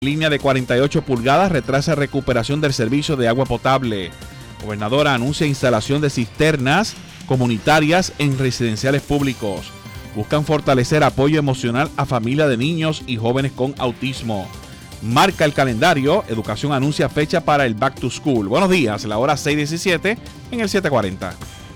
Línea de 48 pulgadas retrasa recuperación del servicio de agua potable. Gobernadora anuncia instalación de cisternas comunitarias en residenciales públicos. Buscan fortalecer apoyo emocional a familias de niños y jóvenes con autismo. Marca el calendario. Educación anuncia fecha para el Back to School. Buenos días, la hora 6:17 en el 740.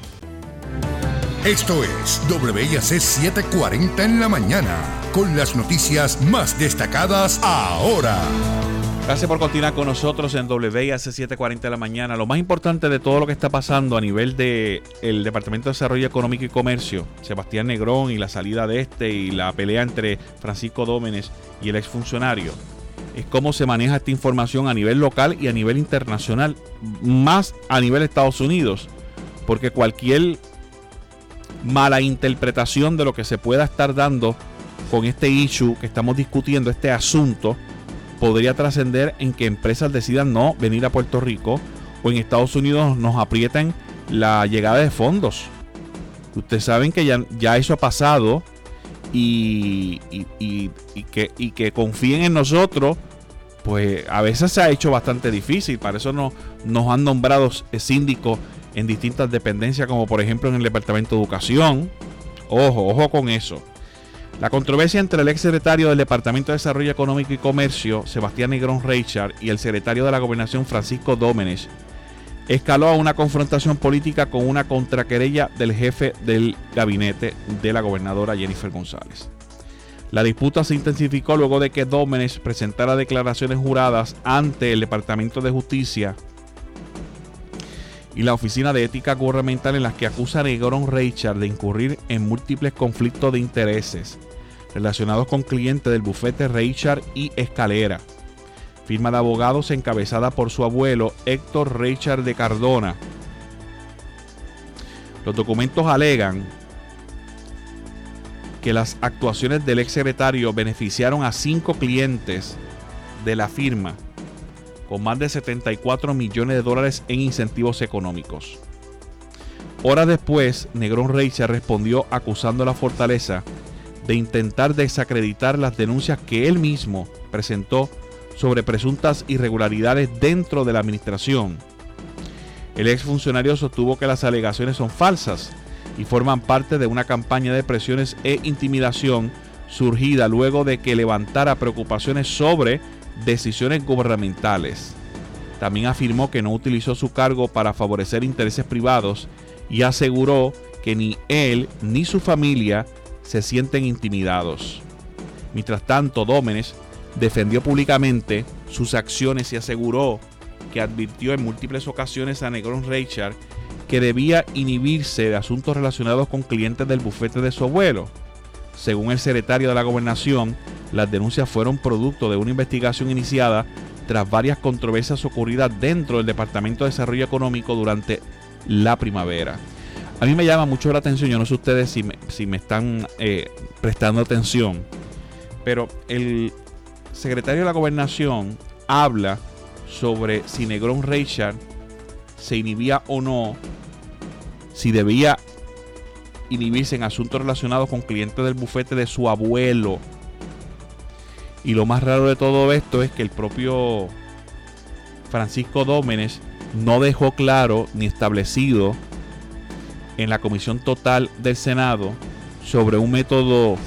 Esto es WIAC 740 en la mañana, con las noticias más destacadas ahora. Gracias por continuar con nosotros en WIAC 740 en la mañana. Lo más importante de todo lo que está pasando a nivel del Departamento de Desarrollo Económico y Comercio, Sebastián Negrón y la salida de y la pelea entre Francisco Dómenes y el exfuncionario, es cómo se maneja esta información a nivel local y a nivel internacional, más a nivel de Estados Unidos, porque cualquier mala interpretación de lo que se pueda estar dando con este issue que estamos discutiendo, este asunto, podría trascender en que empresas decidan no venir a Puerto Rico o en Estados Unidos nos aprieten la llegada de fondos. Ustedes saben que ya eso ha pasado y que confíen en nosotros, pues a veces se ha hecho bastante difícil. Para eso nos han nombrado síndicos en distintas dependencias, como por ejemplo en el Departamento de Educación. Ojo con eso. La controversia entre el exsecretario del Departamento de Desarrollo Económico y Comercio, Sebastián Negrón Reichard, y el secretario de la Gobernación, Francisco Dómenes, escaló a una confrontación política con una contraquerella del jefe del gabinete de la gobernadora Jennifer González. La disputa se intensificó luego de que Dómenes presentara declaraciones juradas ante el Departamento de Justicia y la Oficina de Ética Gubernamental, en las que acusa a Negrón Reichard de incurrir en múltiples conflictos de intereses relacionados con clientes del bufete Reichard y Escalera, firma de abogados encabezada por su abuelo Héctor Reichard de Cardona. Los documentos alegan que las actuaciones del exsecretario beneficiaron a 5 clientes de la firma con más de $74 millones en incentivos económicos. Horas después, Negrón Reichard respondió acusando a la Fortaleza de intentar desacreditar las denuncias que él mismo presentó sobre presuntas irregularidades dentro de la administración. El exfuncionario sostuvo que las alegaciones son falsas y forman parte de una campaña de presiones e intimidación surgida luego de que levantara preocupaciones sobre decisiones gubernamentales. También afirmó que no utilizó su cargo para favorecer intereses privados y aseguró que ni él ni su familia se sienten intimidados. Mientras tanto, Dómenes defendió públicamente sus acciones y aseguró que advirtió en múltiples ocasiones a Negrón Reichard que debía inhibirse de asuntos relacionados con clientes del bufete de su abuelo. Según el secretario de la Gobernación, las denuncias fueron producto de una investigación iniciada tras varias controversias ocurridas dentro del Departamento de Desarrollo Económico durante la primavera. A mí me llama mucho la atención, yo no sé ustedes si me están prestando atención, pero el secretario de la Gobernación habla sobre si Negrón Reichard se inhibía o no, si debía inhibirse en asuntos relacionados con clientes del bufete de su abuelo. Y lo más raro de todo esto es que el propio Francisco Dómenes no dejó claro ni establecido en la Comisión Total del Senado sobre un método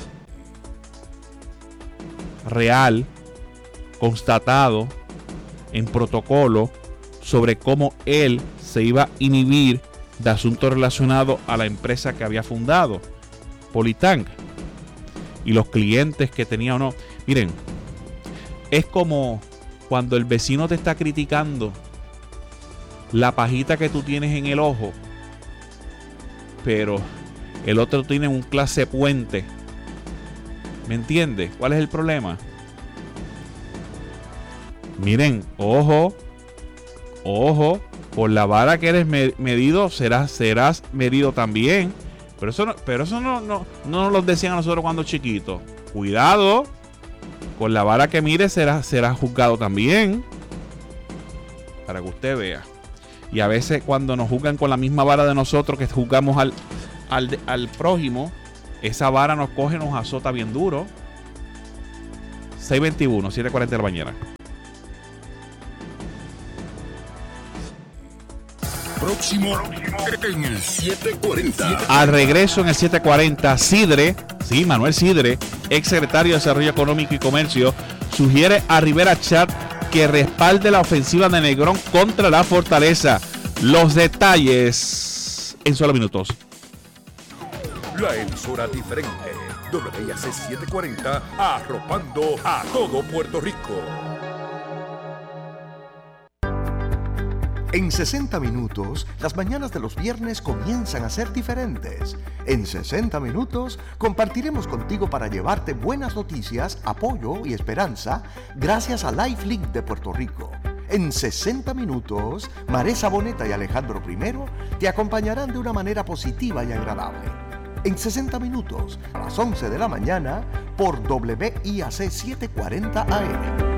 real, constatado en protocolo, sobre cómo él se iba a inhibir de asuntos relacionados a la empresa que había fundado, Politank, y los clientes que tenía o no. Miren, es como cuando el vecino te está criticando la pajita que tú tienes en el ojo, pero el otro tiene un clase puente. ¿Me entiendes? ¿Cuál es el problema? Miren, ojo, por la vara que eres medido, serás medido también. Pero eso no nos lo decían a nosotros cuando chiquitos. Cuidado, con la vara que mire será juzgado también. Para que usted vea. Y a veces cuando nos juzgan con la misma vara de nosotros que juzgamos al prójimo, esa vara nos coge, nos azota bien duro. 6:21, 7:40 de la mañana. Próximo en el 740. Al regreso en el 7:40, Sidre, sí, Manuel Sidre, ex secretario de Desarrollo Económico y Comercio, sugiere a Rivera Chatz que respalde la ofensiva de Negrón contra la Fortaleza. Los detalles en solo minutos. La emisora diferente. WIAC 740, arropando a todo Puerto Rico. En 60 minutos, las mañanas de los viernes comienzan a ser diferentes. En 60 minutos, compartiremos contigo para llevarte buenas noticias, apoyo y esperanza gracias a LifeLink de Puerto Rico. En 60 minutos, Maresa Boneta y Alejandro I te acompañarán de una manera positiva y agradable. En 60 minutos, a las 11 de la mañana, por WIAC 740 AM.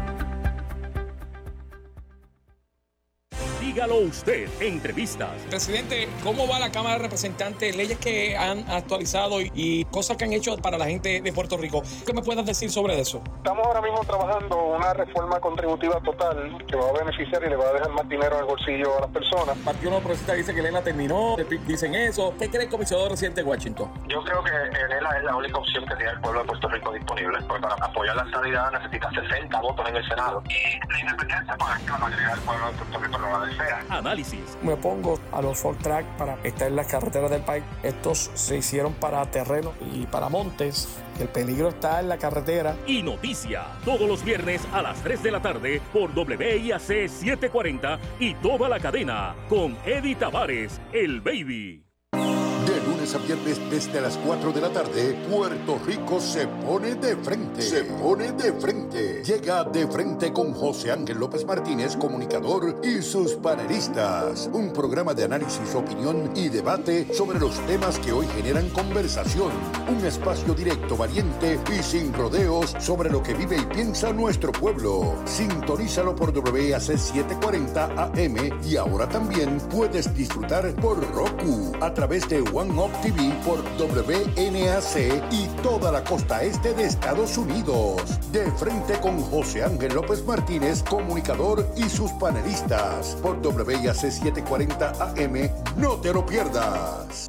Dígalo usted, entrevistas. Presidente, ¿cómo va la Cámara de Representantes? Leyes que han actualizado y cosas que han hecho para la gente de Puerto Rico. ¿Qué me puedes decir sobre eso? Estamos ahora mismo trabajando una reforma contributiva total que va a beneficiar y le va a dejar más dinero en el bolsillo a las personas. El Partido Nuevo Progresista dice que Lela terminó, dicen eso. ¿Qué cree el comisionado residente de Washington? Yo creo que Lela es la única opción que tiene el pueblo de Puerto Rico disponible, porque para apoyar la estabilidad necesita 60 votos en el Senado. Y la independencia, pues es que la mayoría del pueblo de Puerto Rico no la desea. Análisis. Me opongo a los Ford Track para estar en las carreteras del país. Estos se hicieron para terreno y para montes. El peligro está en la carretera. Y noticia, todos los viernes a las 3 de la tarde por WIAC 740 y toda la cadena con Eddie Tavares, el Baby. De lunes a viernes desde las 4 de la tarde, Puerto Rico se pone de frente. Se pone de frente. Llega De Frente con José Ángel López Martínez, comunicador, y sus panelistas. Un programa de análisis, opinión y debate sobre los temas que hoy generan conversación. Un espacio directo, valiente y sin rodeos sobre lo que vive y piensa nuestro pueblo. Sintonízalo por WIAC 740 AM y ahora también puedes disfrutar por Roku a través de One Up TV por WNAC y toda la costa este de Estados Unidos. De Frente con José Ángel López Martínez, comunicador, y sus panelistas por WIAC 740 AM. No te lo pierdas.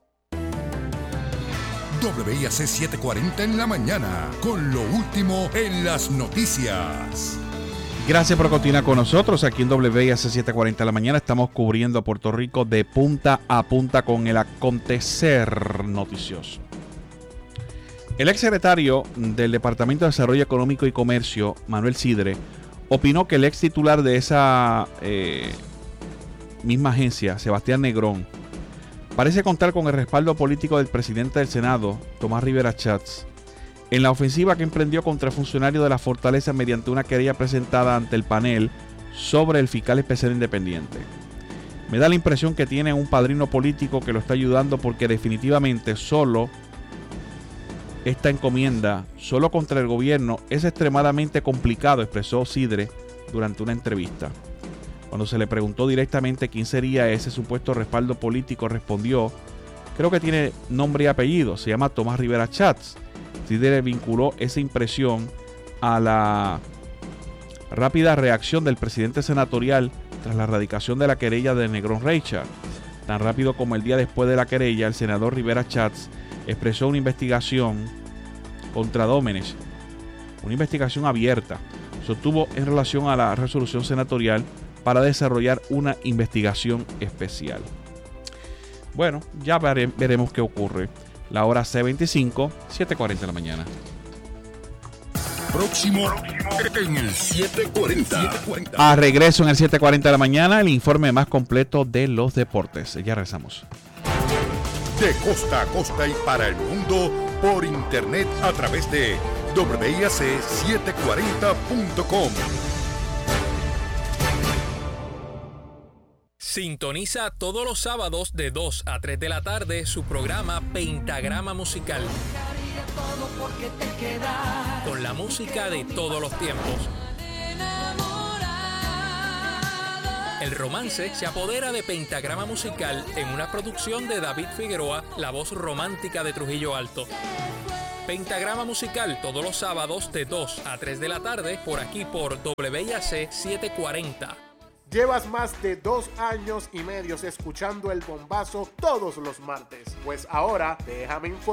WIAC 740 en la mañana, con lo último en las noticias. Gracias por continuar con nosotros aquí en WIAC 740 de la mañana. Estamos cubriendo a Puerto Rico de punta a punta con el acontecer noticioso. El exsecretario del Departamento de Desarrollo Económico y Comercio, Manuel Sidre, opinó que el ex titular de esa misma agencia, Sebastián Negrón, parece contar con el respaldo político del presidente del Senado, Tomás Rivera Chatz, en la ofensiva que emprendió contra el funcionario de la Fortaleza mediante una querella presentada ante el panel sobre el fiscal especial independiente. Me da la impresión que tiene un padrino político que lo está ayudando porque definitivamente solo esta encomienda, solo contra el gobierno, es extremadamente complicado, expresó Sidre durante una entrevista. Cuando se le preguntó directamente quién sería ese supuesto respaldo político, respondió: creo que tiene nombre y apellido, se llama Tomás Rivera Chatz. Sidre vinculó esa impresión a la rápida reacción del presidente senatorial tras la erradicación de la querella de Negrón Reichard. Tan rápido como el día después de la querella, el senador Rivera Chatz expresó una investigación contra Dómenes, una investigación abierta, sostuvo en relación a la resolución senatorial para desarrollar una investigación especial. Bueno, ya veremos qué ocurre. La hora C25, 7:40 de la mañana. Próximo en el 740. A regreso en el 7:40 de la mañana, el informe más completo de los deportes. Ya regresamos. De costa a costa y para el mundo por internet a través de WIAC740.com. Sintoniza todos los sábados de 2 a 3 de la tarde su programa Pentagrama Musical. Con la música de todos los tiempos. El romance se apodera de Pentagrama Musical en una producción de David Figueroa, la voz romántica de Trujillo Alto. Pentagrama Musical, todos los sábados de 2 a 3 de la tarde, por aquí por WIAC 740. Llevas más de 2 años y medio escuchando El Bombazo todos los martes. Pues ahora déjame informar